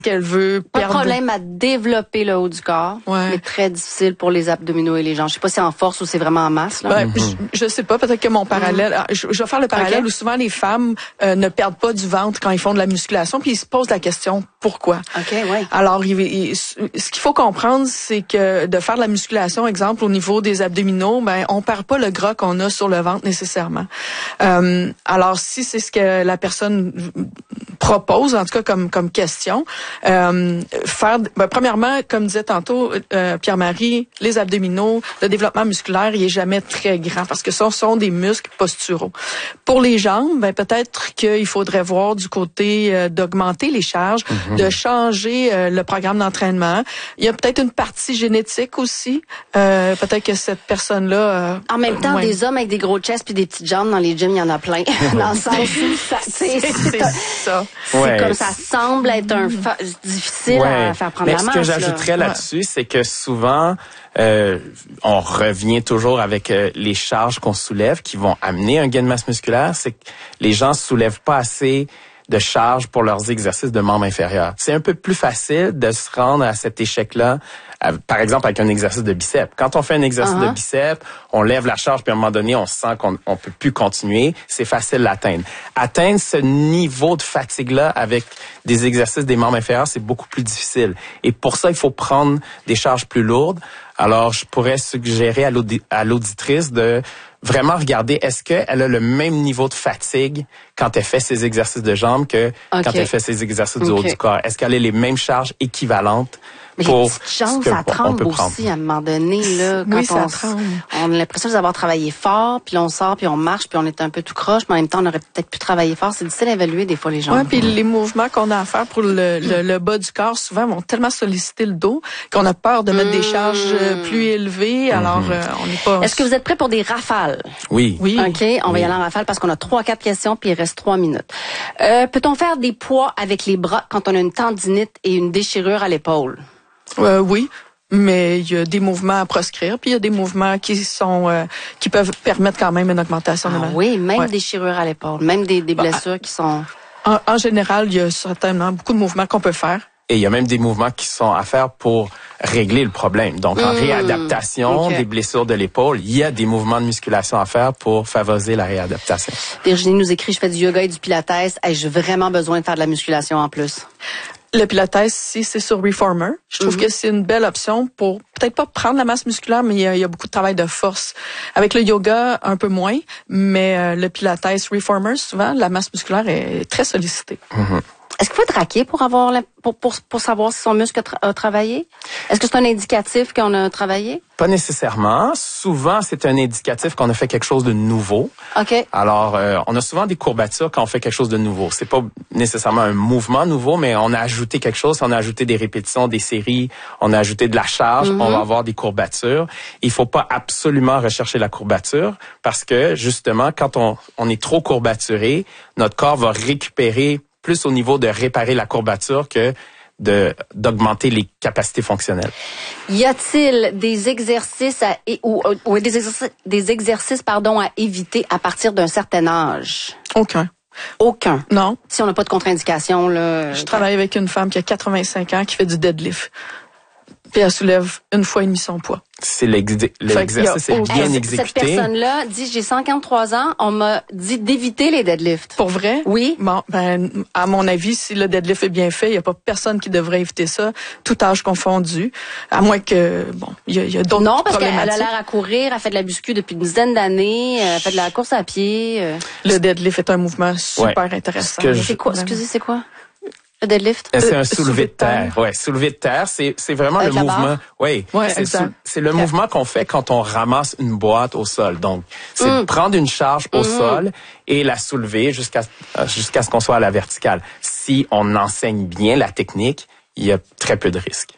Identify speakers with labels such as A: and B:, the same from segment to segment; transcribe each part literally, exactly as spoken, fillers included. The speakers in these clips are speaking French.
A: qu'elle veut
B: pas
A: perdre.
B: Pas de problème à développer le haut du corps, ouais. mais très difficile pour les abdominaux et les jambes. Je sais pas si c'est en force ou c'est vraiment en masse. Là.
A: Ben, mm-hmm. je, je sais pas, peut-être que mon parallèle... Mm-hmm. Je, je vais faire le parallèle okay. où souvent les femmes euh, ne perdent pas du ventre quand ils font de la musculation, puis ils se posent la question pourquoi.
B: Ok, ouais.
A: Alors, il, il, ce qu'il faut comprendre, c'est que de faire de la musculation, exemple, au niveau des abdominaux, ben on perd pas le gras qu'on a sur le ventre nécessairement. Euh, alors, si c'est ce que la personne propose, en tout cas comme comme question, euh, faire, ben, premièrement, comme disait tantôt euh, Pierre-Marie, les abdominaux, le développement musculaire, il est jamais très grand parce que ce sont des muscles posturaux. Pour les jambes, ben peut-être qu'il faudrait voir du côté euh, d'augmenter les charges, mm-hmm. de changer euh, le programme d'entraînement. Il y a peut-être une partie génétique aussi. Euh, peut-être que cette personne-là... Euh,
B: en même temps,
A: ouais.
B: des hommes avec des gros chests puis des petites jambes dans les gyms, il y en a plein. Dans le sens où ça, c'est, c'est, c'est ça. C'est ouais. comme ça semble être un fa- difficile ouais. à faire prendre
C: Mais
B: la masse.
C: Ce que j'ajouterais
B: là.
C: là-dessus, ouais. c'est que souvent, euh, on revient toujours avec euh, les charges qu'on soulève qui vont amener un gain de masse musculaire. C'est que les gens soulèvent pas assez de charges pour leurs exercices de membres inférieurs. C'est un peu plus facile de se rendre à cet échec-là, à, par exemple avec un exercice de biceps. Quand on fait un exercice uh-huh. de biceps, on lève la charge, puis à un moment donné, on sent qu'on on peut plus continuer. C'est facile d'atteindre. Atteindre ce niveau de fatigue-là avec des exercices des membres inférieurs, c'est beaucoup plus difficile. Et pour ça, il faut prendre des charges plus lourdes. Alors, je pourrais suggérer à, l'audi- à l'auditrice de vraiment regarder est-ce qu'elle a le même niveau de fatigue quand elle fait ses exercices de jambes que okay. quand elle fait ses exercices okay. du haut du corps. Est-ce qu'elle a les mêmes charges équivalentes?
B: Mais
C: pour
B: les petites jambes, ça tremble aussi à un moment donné. Là, quand
A: oui, ça
B: on,
A: tremble.
B: On a l'impression d'avoir travaillé fort, puis on sort, puis on marche, puis on est un peu tout croche, mais en même temps, on aurait peut-être pu travailler fort. C'est difficile à évaluer des fois les jambes.
A: Oui, puis les mouvements qu'on a à faire pour le, le, le bas du corps, souvent, vont tellement solliciter le dos qu'on a peur de mettre mmh. des charges plus élevées. Alors, mmh. euh, on n'est pas...
B: Est-ce que vous êtes prêts pour des rafales?
C: Oui.
A: Oui.
B: OK, on va y aller en rafale parce qu'on a trois, quatre questions, puis il reste trois minutes. Euh, peut-on faire des poids avec les bras quand on a une tendinite et une déchirure à l'épaule?
A: Euh, oui, mais il y a des mouvements à proscrire, puis il y a des mouvements qui sont euh, qui peuvent permettre quand même une augmentation
B: ah,
A: de masse.
B: Oui, même
A: ouais.
B: des déchirures à l'épaule, même des, des blessures bah, qui sont...
A: En, en général, il y a certainement beaucoup de mouvements qu'on peut faire.
C: Et il y a même des mouvements qui sont à faire pour régler le problème. Donc, en mmh, réadaptation okay. des blessures de l'épaule, il y a des mouvements de musculation à faire pour favoriser la réadaptation.
B: Virginie nous écrit, je fais du yoga et du pilates. Ai-je vraiment besoin de faire de la musculation en plus?
A: Le pilates, si c'est sur Reformer, je trouve mm-hmm. que c'est une belle option pour peut-être pas prendre la masse musculaire, mais il y a, il y a beaucoup de travail de force. Avec le yoga, un peu moins, mais euh, le pilates Reformer, souvent, la masse musculaire est très sollicitée.
C: Mm-hmm.
B: Est-ce qu'il faut être raqué pour avoir la, pour, pour, pour savoir si son muscle a, tra- a travaillé? Est-ce que c'est un indicatif qu'on a travaillé?
C: Pas nécessairement. Souvent, c'est un indicatif qu'on a fait quelque chose de nouveau.
B: OK.
C: Alors, euh, on a souvent des courbatures quand on fait quelque chose de nouveau. C'est pas nécessairement un mouvement nouveau, mais on a ajouté quelque chose. On a ajouté des répétitions, des séries. On a ajouté de la charge. Mm-hmm. On va avoir des courbatures. Il faut pas absolument rechercher la courbature parce que, justement, quand on, on est trop courbaturé, notre corps va récupérer plus au niveau de réparer la courbature que de d'augmenter les capacités fonctionnelles.
B: Y a-t-il des exercices à ou, ou des exercices, des exercices pardon à éviter à partir d'un certain âge?
A: Aucun.
B: Aucun.
A: Non.
B: Si on n'a pas de contre-indication là.
A: Je travaille avec une femme qui a quatre-vingt-cinq ans qui fait du deadlift. Puis elle soulève une fois et demi son poids.
C: C'est l'exé- l'exercice est bien
B: hey,
C: exécuté.
B: Cette personne-là dit, j'ai cinquante-trois ans, on m'a dit d'éviter les deadlifts.
A: Pour vrai?
B: Oui.
A: Bon, ben, à mon avis, si le deadlift est bien fait, il n'y a pas personne qui devrait éviter ça, tout âge confondu. À moins que, bon, il y a, y a d'autres
B: Non, parce qu'elle
A: problématiques.
B: a l'air à courir, elle fait de la muscu depuis une dizaine d'années, elle fait de la course à pied.
A: Le deadlift est un mouvement super ouais. intéressant.
C: Que
B: je... C'est quoi? Excusez, c'est quoi? Le deadlift?
C: C'est un euh, soulevé de terre. Ouais, soulevé de terre, c'est c'est vraiment
B: euh,
C: le mouvement. Oui,
A: ouais,
C: c'est sou, c'est le mouvement qu'on fait quand on ramasse une boîte au sol. Donc, c'est mm. de prendre une charge au mm. sol et la soulever jusqu'à jusqu'à ce qu'on soit à la verticale. Si on enseigne bien la technique, il y a très peu de risques.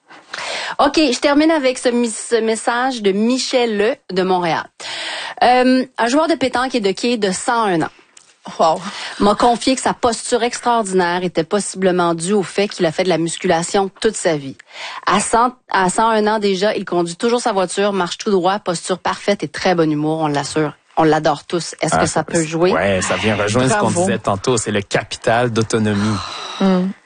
B: OK, je termine avec ce, ce message de Michel Le de Montréal. Euh, un joueur de pétanque et de quai de cent un ans.
A: Wow.
B: M'a confié que sa posture extraordinaire était possiblement due au fait qu'il a fait de la musculation toute sa vie. À cent, à cent un ans déjà, il conduit toujours sa voiture, marche tout droit, posture parfaite et très bon humour, on l'assure. On l'adore tous. Est-ce ah, que ça peut jouer?
C: Ouais, ça vient rejoindre Bravo. Ce qu'on disait tantôt, c'est le capital d'autonomie.
A: Mmh.